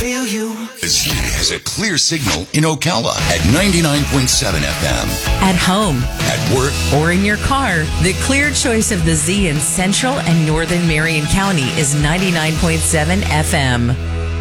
feel you. The Z has a clear signal in Ocala at 99.7 FM. At home, At work, or in your car, the clear choice of the Z in Central and Northern Marion County is 99.7 FM.